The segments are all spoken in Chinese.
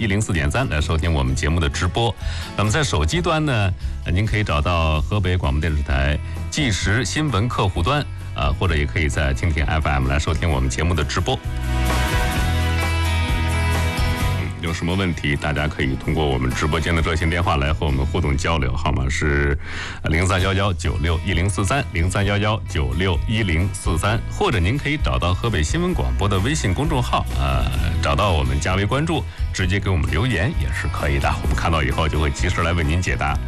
104.3来收听我们节目的直播。那么在手机端呢，您可以找到河北广播电视台即时新闻客户端或者也可以在蜻蜓 FM 来收听我们节目的直播。有什么问题，大家可以通过我们直播间的热线电话来和我们互动交流，号码是0311961043，0311961043，或者您可以找到河北新闻广播的微信公众号，找到我们加微关注，直接给我们留言也是可以的，我们看到以后就会及时来为您解答。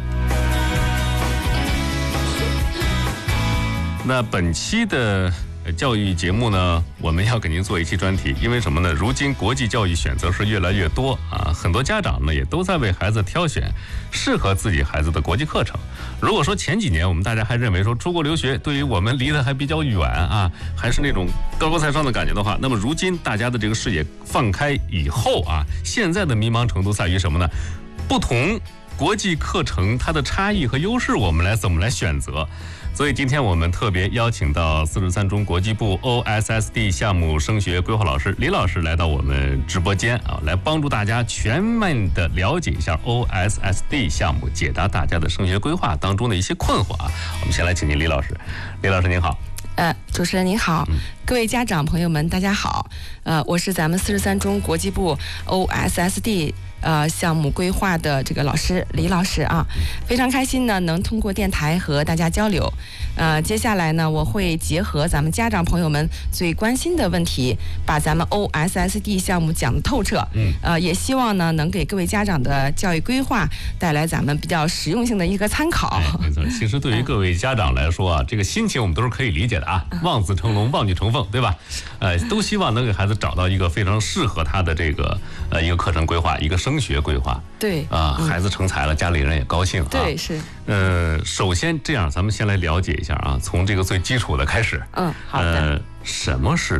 那本期的教育节目呢，我们要给您做一期专题，因为什么呢？如今国际教育选择是越来越多很多家长呢也都在为孩子挑选适合自己孩子的国际课程。如果说前几年我们大家还认为说出国留学对于我们离得还比较远还是那种高高在上的感觉的话，那么如今大家的这个视野放开以后现在的迷茫程度在于什么呢？不同国际课程它的差异和优势，我们怎么来选择？所以今天我们特别邀请到443中国际部 OSSD 项目升学规划老师李老师来到我们直播间来帮助大家全面的了解一下 OSSD 项目，解答大家的升学规划当中的一些困惑我们先来请您李老师。李老师您好。 主持人您好，各位家长朋友们大家好，我是咱们443中国际部 OSSD项目规划的这个老师李老师非常开心呢能通过电台和大家交流。接下来呢我会结合咱们家长朋友们最关心的问题，把咱们 OSSD 项目讲得透彻。也希望呢能给各位家长的教育规划带来咱们比较实用性的一个参考。 没错，其实对于各位家长来说这个心情我们都是可以理解的望子成龙，望女成凤，对吧？都希望能给孩子找到一个非常适合他的这个一个课程规划，一个升学规划。 对孩子成才了，家里人也高兴对，是。 首先这样，咱们先来了解一下从这个最基础的开始。 好的。 什么是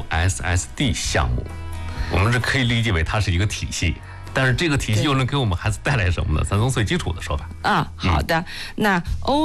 OSSD 项目？我们是可以理解为它是一个体系。但是这个体系又能给我们孩子带来什么呢？咱从最基础的说吧。 好的。那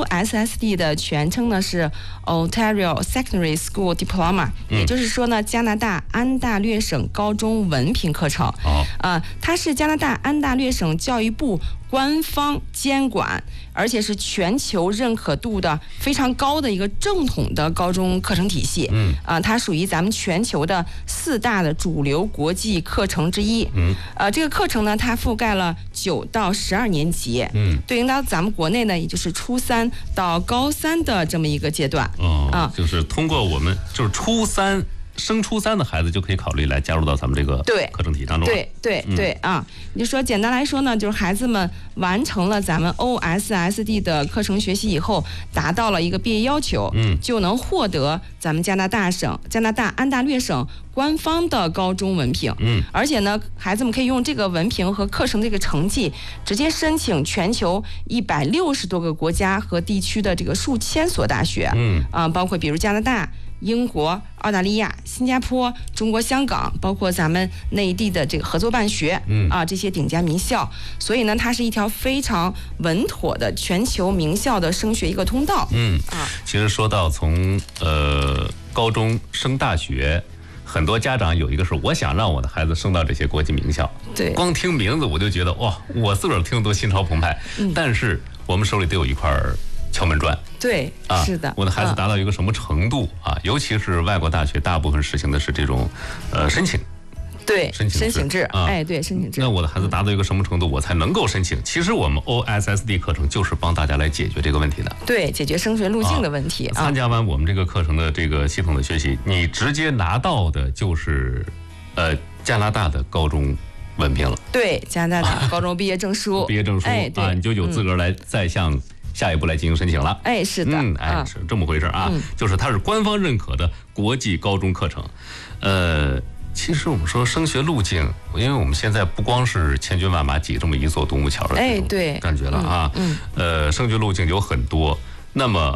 OSSD 的全称呢是 Ontario Secondary School Diploma，也就是说呢加拿大安大略省高中文凭课程。它是加拿大安大略省教育部官方监管，而且是全球认可度的非常高的一个正统的高中课程体系。它属于咱们全球的4大的主流国际课程之一。这个课程呢，它覆盖了9到12年级。对应到咱们国内呢，也就是初3到高3的这么一个阶段。 就是通过我们就是升初3的孩子就可以考虑来加入到咱们这个课程体当中。 对你就说简单来说呢，就是孩子们完成了咱们 OSSD 的课程学习以后，达到了一个毕业要求，就能获得咱们加拿大安大略省官方的高中文凭。而且呢，孩子们可以用这个文凭和课程这个成绩，直接申请全球160多个国家和地区的这个数千所大学。包括比如加拿大、英国、澳大利亚、新加坡、中国香港，包括咱们内地的这个合作办学这些顶尖名校。所以呢，它是一条非常稳妥的全球名校的升学一个通道。 其实说到从高中升大学，很多家长有一个是我想让我的孩子升到这些国际名校。 对， 光听名字我就觉得哇，我自个儿听都心潮澎湃。但是我们手里得有一块敲门砖。 对，是的。 我的孩子达到一个什么程度尤其是外国大学大部分实行的是这种申请。 对，申请制。对，申请制。 那我的孩子达到一个什么程度我才能够申请？其实我们 OSSD 课程就是帮大家来解决这个问题的。 对，解决升学路径的问题。 参加完我们这个课程的这个系统的学习，你直接拿到的就是加拿大的高中文凭了。对， 加拿大的高中毕业证书。 毕业证书你就有资格来再向下一步来进行申请了。 是的。 是这么回事就是它是官方认可的国际高中课程。其实我们说升学路径，因为我们现在不光是千军万马挤这么一座独木桥的对感觉了升学路径有很多。那么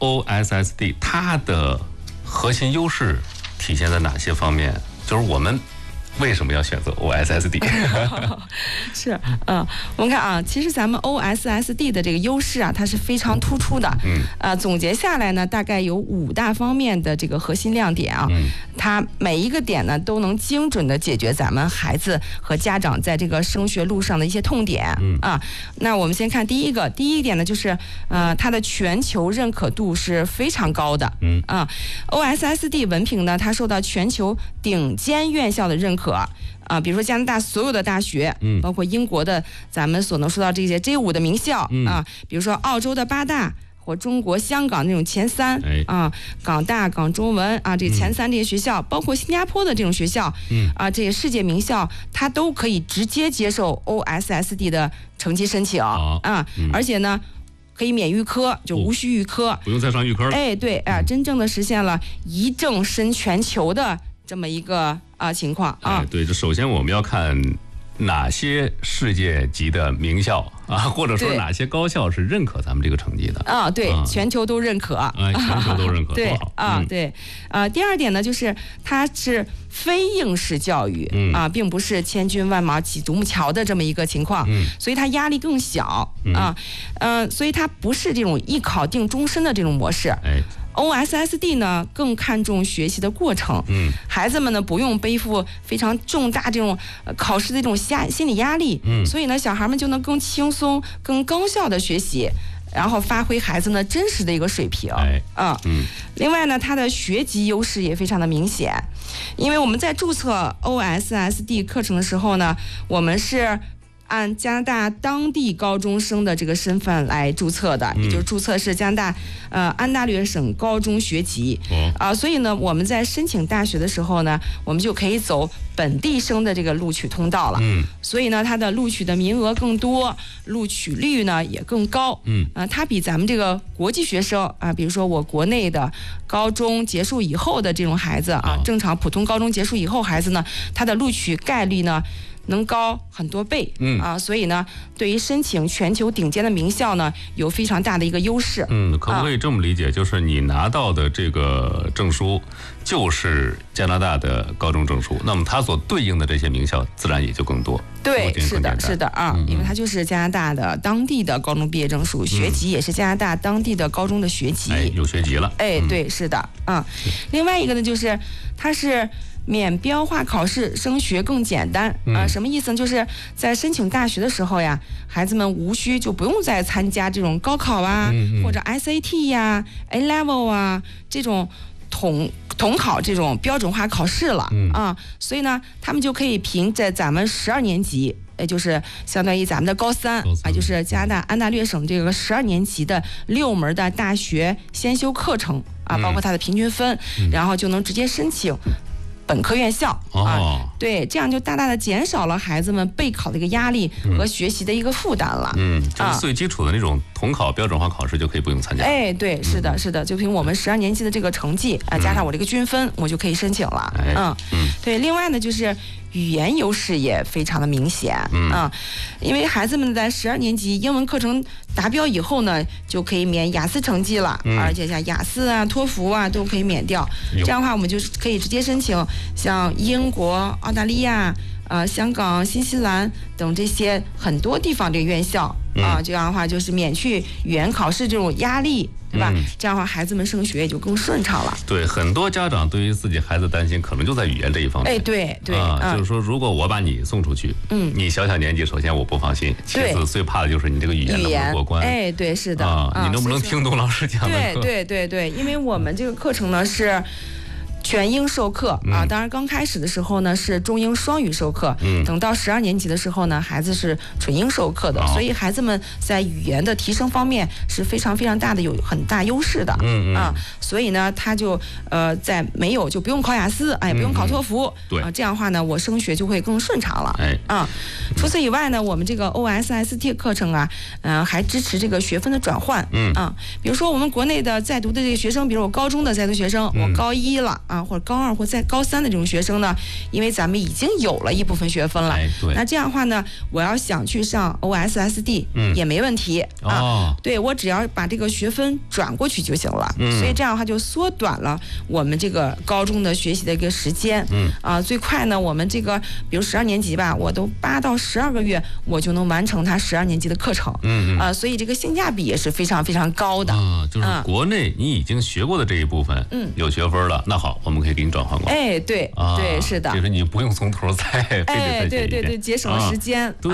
OSSD 它的核心优势体现在哪些方面？就是我们为什么要选择 OSSD？ 是，我们看啊，其实咱们 OSSD 的这个优势啊，它是非常突出的。总结下来呢，大概有5大方面的这个核心亮点啊。它每一个点呢，都能精准的解决咱们孩子和家长在这个升学路上的一些痛点啊。那我们先看第一点呢，就是它的全球认可度是非常高的。OSSD 文凭呢，它受到全球顶尖院校的认可。比如说加拿大所有的大学，包括英国的咱们所能说到这些 J5 的名校比如说澳洲的8大或中国香港那种前3港大、港中文这前3这些学校，包括新加坡的这种学校这些世界名校，它都可以直接接受 OSSD 的成绩申请而且呢可以免预科，就无需预科， 不用再上预科了。 对真正的实现了一证申全球的这么一个情况对，这首先我们要看哪些世界级的名校或者说哪些高校是认可咱们这个成绩的对，全球都认可全球都认可， 对多好对第二点呢，就是它是非应试教育并不是千军万马挤独木桥的这么一个情况所以它压力更小所以它不是这种一考定终身的这种模式。OSSD 呢更看重学习的过程，孩子们呢不用背负非常重大这种考试的这种心理压力，所以呢小孩们就能更轻松、更高效的学习，然后发挥孩子呢真实的一个水平。另外呢，它的学籍优势也非常的明显，因为我们在注册 OSSD 课程的时候呢，我们是按加拿大当地高中生的这个身份来注册的，也就是注册是加拿大安大略省高中学籍所以呢我们在申请大学的时候呢，我们就可以走本地生的这个录取通道了。所以呢它的录取的名额更多，录取率呢也更高。它比咱们这个国际学生比如说我国内的高中结束以后的这种孩子正常普通高中结束以后孩子呢，他的录取概率呢能高很多倍所以呢对于申请全球顶尖的名校呢有非常大的一个优势。 可不可以这么理解，就是你拿到的这个证书就是加拿大的高中证书，那么它所对应的这些名校自然也就更多。 对，是的因为它就是加拿大的当地的高中毕业证书，学籍也是加拿大当地的高中的学籍。 有学籍了。 对，是的另外一个呢，就是它是免标化考试，升学更简单什么意思呢？就是在申请大学的时候呀，孩子们无需就不用再参加这种高考或者 SAT 呀、A Level 这种统考这种标准化考试了所以呢，他们就可以凭着咱们12年级。也就是相当于咱们的高三就是加拿大安大略省这个12年级的6门的大学先修课程包括它的平均分然后就能直接申请本科院校对，这样就大大的减少了孩子们备考的一个压力和学习的一个负担了。 就是最基础的那种统考标准化考试就可以不用参加。 对，是的，就凭我们12年级的这个成绩加上我这个均分，我就可以申请了。对，另外呢就是语言优势也非常的明显因为孩子们在12年级英文课程达标以后呢，就可以免雅思成绩了，而且像雅思托福都可以免掉。这样的话，我们就可以直接申请像英国、澳大利亚、香港、新西兰等这些很多地方的院校这样的话就是免去语言考试这种压力。对吧？这样的话，孩子们升学也就更顺畅了。 对，很多家长对于自己孩子担心，可能就在语言这一方面。 对， 就是说，如果我把你送出去，你小年纪，首先我不放心，其次最怕的就是你这个语言能不能过关。 对，是的你能不能听懂老师讲的课？ 对，因为我们这个课程呢是全英授课当然刚开始的时候呢是中英双语授课等到12年级的时候呢，孩子是纯英授课的所以孩子们在语言的提升方面是非常非常大的，有很大优势的所以呢他就在没有就不用考雅思不用考托福对这样的话呢，我升学就会更顺畅了除除此以外呢，我们这个 OSST 课程啊，还支持这个学分的转换。比如说我们国内的在读的这个学生，比如我高中的在读学生，我高一了啊，或者高二或在高三的这种学生呢，因为咱们已经有了一部分学分了，那这样的话呢，我要想去上 OSSD 也没问题啊。对，我只要把这个学分转过去就行了。所以这样的话就缩短了我们这个高中的学习的一个时间。最快呢，我们这个比如12年级吧，我都8到12个月我就能完成他12年级的课程。所以这个性价比也是非常非常高的。 就是国内你已经学过的这一部分，有学分了，那好，我们可以给你转换过来。 对，是的。 就是你不用从头再非得再学一遍。 对，节省了时间。 对，